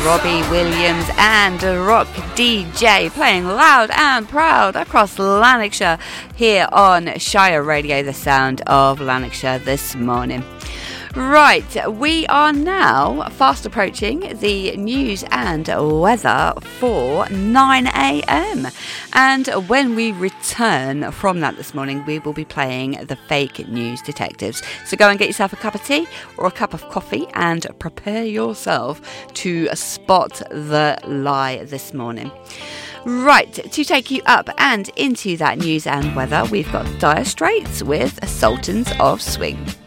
Robbie Williams and Rock DJ playing loud and proud across Lanarkshire here on Shire Radio, the sound of Lanarkshire this morning. Right, we are now fast approaching the news and weather for 9 a.m. And when we return from that this morning, we will be playing the Fake News Detectives. So go and get yourself a cup of tea or a cup of coffee and prepare yourself to spot the lie this morning. Right, to take you up and into that news and weather, we've got Dire Straits with Sultans of Swing.